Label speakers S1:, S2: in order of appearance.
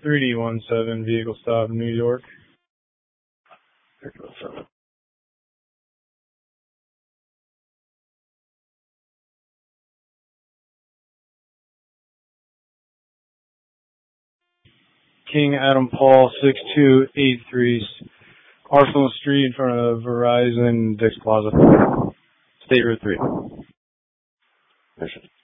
S1: 3D17, vehicle stop, New York. King Adam Paul, 6283, Arsenal Street in front of Verizon Dix Plaza. State Road 3.